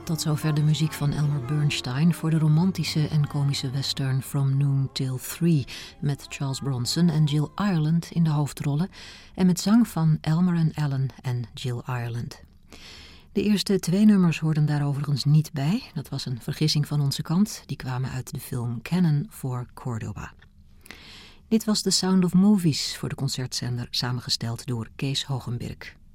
Tot zover de muziek van Elmer Bernstein voor de romantische en komische western From Noon Till Three met Charles Bronson en Jill Ireland in de hoofdrollen en met zang van Elmer en Ellen en Jill Ireland. De eerste 2 nummers hoorden daar overigens niet bij. Dat was een vergissing van onze kant. Die kwamen uit de film Canon for Cordoba. Dit was The Sound of Movies voor de concertzender, samengesteld door Kees Hogenberg.